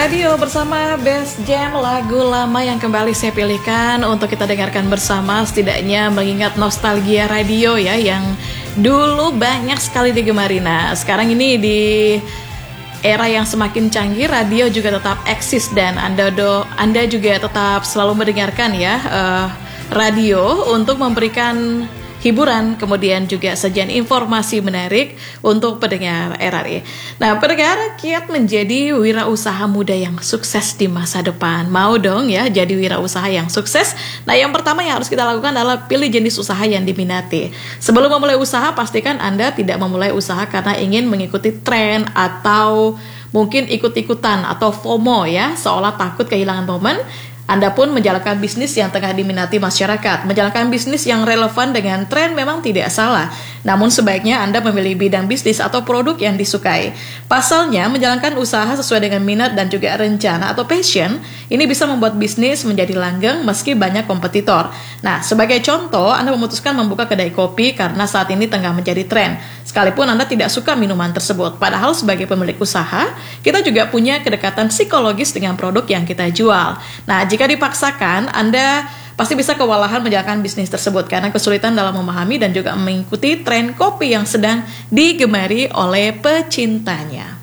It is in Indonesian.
Radio bersama Best Jam, lagu lama yang kembali saya pilihkan untuk kita dengarkan bersama, setidaknya mengingat nostalgia radio ya, yang dulu banyak sekali digemari. Nah, sekarang ini di era yang semakin canggih, radio juga tetap eksis dan Anda juga tetap selalu mendengarkan ya radio untuk memberikan hiburan, kemudian juga sajian informasi menarik untuk pendengar RRI. Nah, pendengar, kiat menjadi wirausaha muda yang sukses di masa depan. Mau dong ya jadi wirausaha yang sukses? Nah, yang pertama yang harus kita lakukan adalah pilih jenis usaha yang diminati. Sebelum memulai usaha, pastikan Anda tidak memulai usaha karena ingin mengikuti tren atau mungkin ikut-ikutan atau FOMO ya, seolah takut kehilangan momen. Anda pun menjalankan bisnis yang tengah diminati masyarakat. Menjalankan bisnis yang relevan dengan tren memang tidak salah. Namun sebaiknya Anda memilih bidang bisnis atau produk yang disukai. Pasalnya, menjalankan usaha sesuai dengan minat dan juga rencana atau passion, ini bisa membuat bisnis menjadi langgeng meski banyak kompetitor. Nah, sebagai contoh, Anda memutuskan membuka kedai kopi karena saat ini tengah menjadi tren. Sekalipun Anda tidak suka minuman tersebut. Padahal sebagai pemilik usaha, kita juga punya kedekatan psikologis dengan produk yang kita jual. Nah, jika dipaksakan, Anda pasti bisa kewalahan menjalankan bisnis tersebut karena kesulitan dalam memahami dan juga mengikuti tren kopi yang sedang digemari oleh pecintanya.